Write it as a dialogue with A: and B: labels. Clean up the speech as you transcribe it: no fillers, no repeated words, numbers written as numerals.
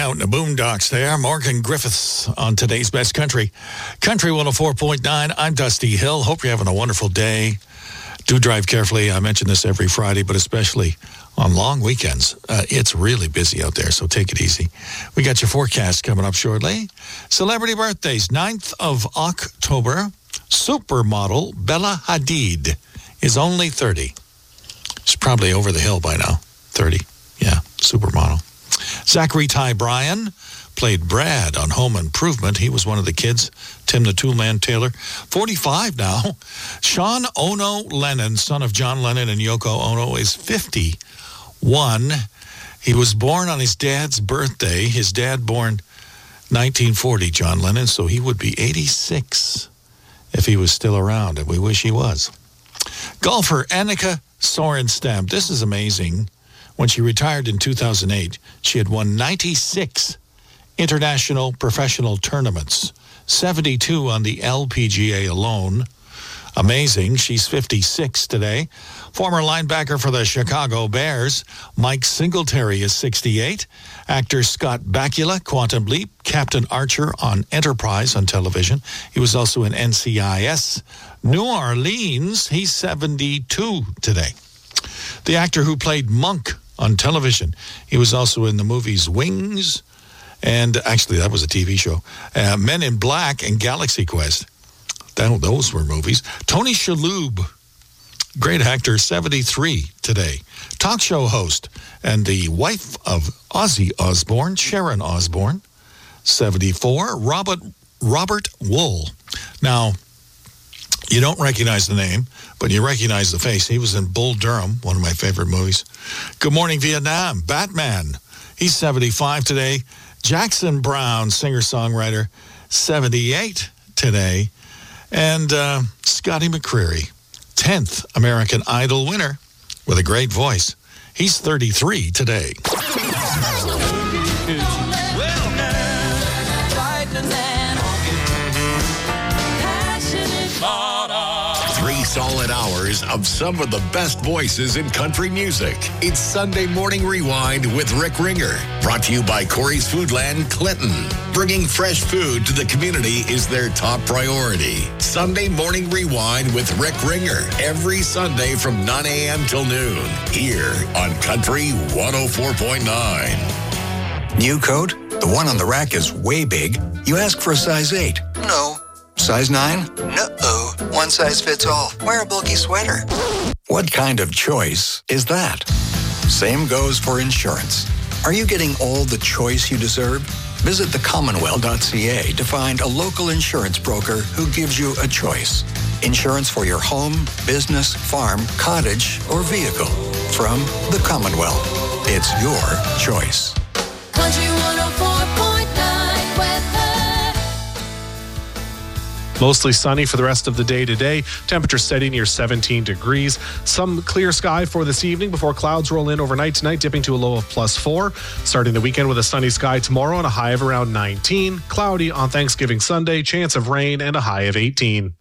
A: out in the boondocks there. Morgan Griffiths on today's Best Country. Country 104.9. I'm Dusty Hill. Hope you're having a wonderful day. Do drive carefully. I mention this every Friday, but especially on long weekends. It's really busy out there, so take it easy. We got your forecast coming up shortly. Celebrity birthdays, 9th of October. Supermodel Bella Hadid is only 30. She's probably over the hill by now. 30. Yeah, supermodel. Zachary Ty Bryan played Brad on Home Improvement. He was one of the kids. Tim the Toolman Taylor. 45 now. Sean Ono Lennon, son of John Lennon and Yoko Ono, is 51. He was born on his dad's birthday. His dad born 1940, John Lennon, so he would be 86 if he was still around, and we wish he was. Golfer Annika Sorenstam. This is amazing. When she retired in 2008, she had won 96 international professional tournaments, 72 on the LPGA alone. Amazing. She's 56 today. Former linebacker for the Chicago Bears, Mike Singletary, is 68. Actor Scott Bakula, Quantum Leap, Captain Archer on Enterprise on television. He was also in NCIS. New Orleans, he's 72 today. The actor who played Monk on television, he was also in the movies Wings, and actually that was a TV show, Men in Black and Galaxy Quest. Those were movies. Tony Shalhoub, great actor, 73 today. Talk show host and the wife of Ozzy Osbourne, Sharon Osbourne, 74. Robert Wool. Now, you don't recognize the name, but you recognize the face. He was in Bull Durham, one of my favorite movies. Good Morning Vietnam, Batman. He's 75 today. Jackson Brown, singer-songwriter, 78 today. And Scotty McCreery, 10th American Idol winner with a great voice. He's 33 today.
B: 3 solid hours of some of the best voices in country music. It's Sunday Morning Rewind with Rick Ringer. Brought to you by Corey's Foodland, Clinton. Bringing fresh food to the community is their top priority. Sunday Morning Rewind with Rick Ringer. Every Sunday from 9 a.m. till noon. Here on Country 104.9.
C: New coat? The one on the rack is way big. You ask for a size 8. No. Size 9? No. One size fits all. Wear a bulky sweater. What kind of choice is that? Same goes for insurance. Are you getting all the choice you deserve? Visit thecommonwealth.ca to find a local insurance broker who gives you a choice. Insurance for your home, business, farm, cottage, or vehicle. From the Commonwealth. It's your choice.
D: Country 104.9 weather.
E: Mostly sunny for the rest of the day today. Temperature steady near 17 degrees. Some clear sky for this evening before clouds roll in overnight tonight, dipping to a low of +4. Starting the weekend with a sunny sky tomorrow and a high of around 19. Cloudy on Thanksgiving Sunday, chance of rain and a high of 18.